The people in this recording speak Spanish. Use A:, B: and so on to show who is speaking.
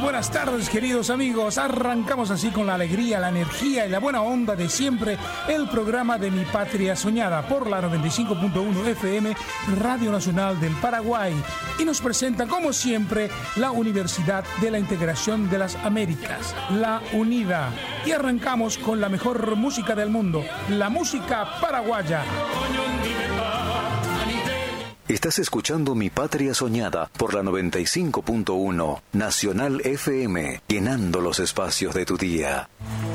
A: buenas tardes, queridos amigos. Arrancamos así con la alegría, la energía y la buena onda de siempre el programa de Mi Patria Soñada por la 95.1 FM, Radio Nacional del Paraguay. Y nos presenta, como siempre, la Universidad de la Integración de las Américas, la UNIDA. Y arrancamos con la mejor música del mundo, la música paraguaya.
B: Estás escuchando Mi Patria Soñada por la 95.1 Nacional FM, llenando los espacios de tu día.